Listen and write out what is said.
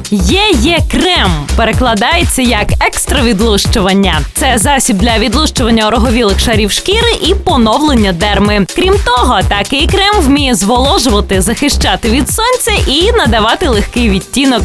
Є-Крем перекладається як екстра відлущування. Це засіб для відлущування ороговілих шарів шкіри і поновлення дерми. Крім того, такий крем вміє зволожувати, захищати від сонця і надавати легкий відтінок